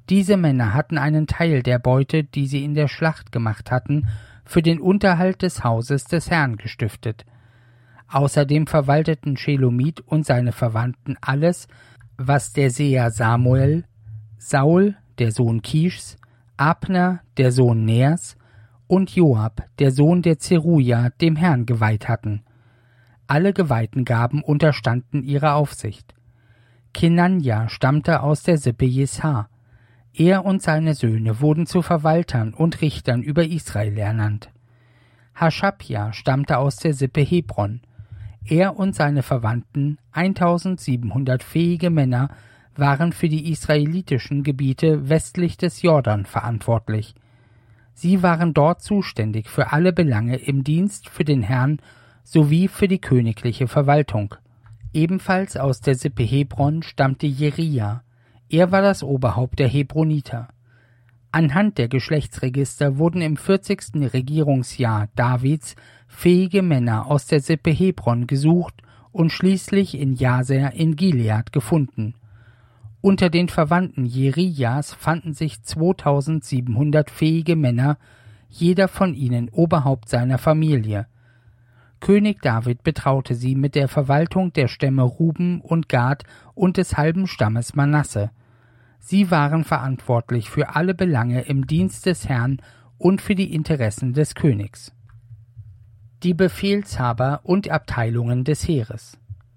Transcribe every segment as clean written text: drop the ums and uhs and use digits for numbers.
Diese Männer hatten einen Teil der Beute, die sie in der Schlacht gemacht hatten, für den Unterhalt des Hauses des Herrn gestiftet. Außerdem verwalteten Shelomit und seine Verwandten alles, was der Seher Samuel, Saul, der Sohn Kischs, Abner, der Sohn Ners, und Joab, der Sohn der Zeruja, dem Herrn geweiht hatten. Alle geweihten Gaben unterstanden ihrer Aufsicht. Kenanja stammte aus der Sippe Jesar. Er und seine Söhne wurden zu Verwaltern und Richtern über Israel ernannt. Haschabja stammte aus der Sippe Hebron. Er und seine Verwandten, 1700 fähige Männer, waren für die israelitischen Gebiete westlich des Jordan verantwortlich. Sie waren dort zuständig für alle Belange im Dienst für den Herrn sowie für die königliche Verwaltung. Ebenfalls aus der Sippe Hebron stammte Jerija. Er war das Oberhaupt der Hebroniter. Anhand der Geschlechtsregister wurden im 40. Regierungsjahr Davids fähige Männer aus der Sippe Hebron gesucht und schließlich in Jaser in Gilead gefunden. Unter den Verwandten Jerijas fanden sich 2700 fähige Männer, jeder von ihnen Oberhaupt seiner Familie. König David betraute sie mit der Verwaltung der Stämme Ruben und Gad und des halben Stammes Manasse. Sie waren verantwortlich für alle Belange im Dienst des Herrn und für die Interessen des Königs. Die Befehlshaber und Abteilungen des Heeres.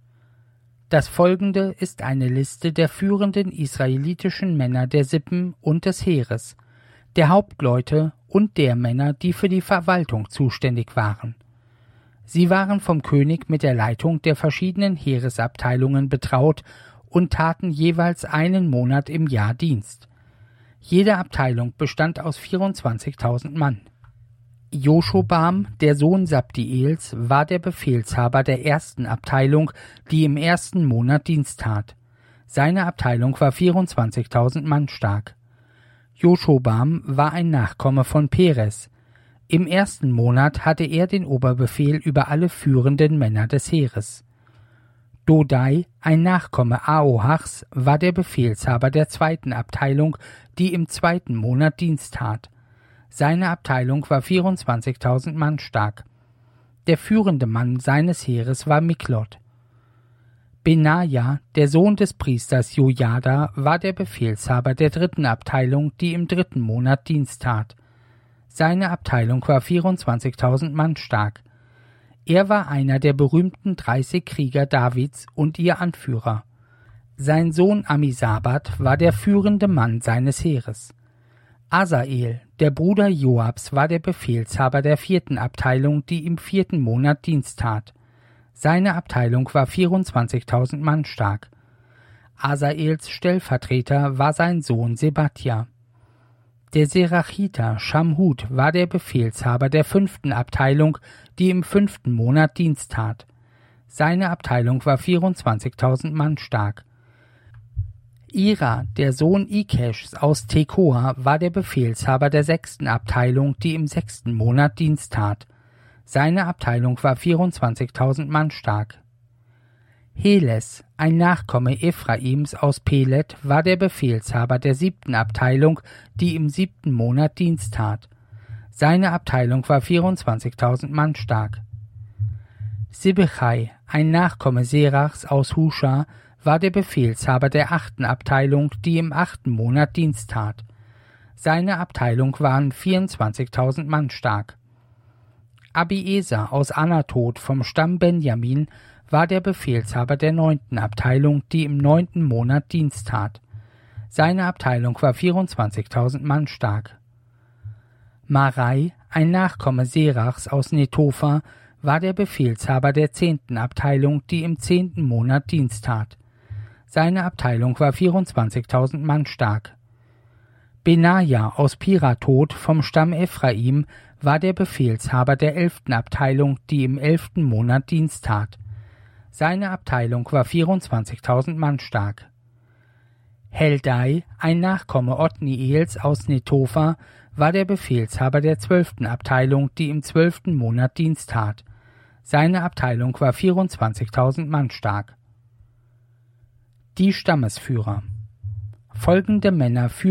Das folgende ist eine Liste der führenden israelitischen Männer der Sippen und des Heeres, der Hauptleute und der Männer, die für die Verwaltung zuständig waren. Sie waren vom König mit der Leitung der verschiedenen Heeresabteilungen betraut und taten jeweils einen Monat im Jahr Dienst. Jede Abteilung bestand aus 24.000 Mann. Joschobam, der Sohn Sabdiels, war der Befehlshaber der ersten Abteilung, die im ersten Monat Dienst tat. Seine Abteilung war 24.000 Mann stark. Joschobam war ein Nachkomme von Peres. Im ersten Monat hatte er den Oberbefehl über alle führenden Männer des Heeres. Dodai, ein Nachkomme Ahoachs, war der Befehlshaber der zweiten Abteilung, die im zweiten Monat Dienst tat. Seine Abteilung war 24.000 Mann stark. Der führende Mann seines Heeres war Miklot. Benaja, der Sohn des Priesters Jojada, war der Befehlshaber der dritten Abteilung, die im dritten Monat Dienst tat. Seine Abteilung war 24.000 Mann stark. Er war einer der berühmten 30 Krieger Davids und ihr Anführer. Sein Sohn Amisabat war der führende Mann seines Heeres. Asael, der Bruder Joabs, war der Befehlshaber der vierten Abteilung, die im vierten Monat Dienst tat. Seine Abteilung war 24.000 Mann stark. Asaels Stellvertreter war sein Sohn Sebatja. Der Serachiter Schamhut war der Befehlshaber der fünften Abteilung, die im fünften Monat Dienst tat. Seine Abteilung war 24.000 Mann stark. Ira, der Sohn Ikeschs aus Tekoa, war der Befehlshaber der sechsten Abteilung, die im sechsten Monat Dienst tat. Seine Abteilung war 24.000 Mann stark. Heles, ein Nachkomme Ephraims aus Pelet, war der Befehlshaber der siebten Abteilung, die im siebten Monat Dienst tat. Seine Abteilung war 24.000 Mann stark. Sibbechai, ein Nachkomme Serachs aus Husha, war der Befehlshaber der achten Abteilung, die im achten Monat Dienst tat. Seine Abteilung waren 24.000 Mann stark. Abieser aus Anatot vom Stamm Benjamin war der Befehlshaber der neunten Abteilung, die im neunten Monat Dienst tat. Seine Abteilung war 24.000 Mann stark. Marai, ein Nachkomme Serachs aus Netofa, war der Befehlshaber der zehnten Abteilung, die im zehnten Monat Dienst tat. Seine Abteilung war 24.000 Mann stark. Benaja aus Piratot vom Stamm Ephraim war der Befehlshaber der 11. Abteilung, die im 11. Monat Dienst tat. Seine Abteilung war 24.000 Mann stark. Heldai, ein Nachkomme Othniels aus Netofa, war der Befehlshaber der 12. Abteilung, die im 12. Monat Dienst tat. Seine Abteilung war 24.000 Mann stark. Die Stammesführer. Folgende Männer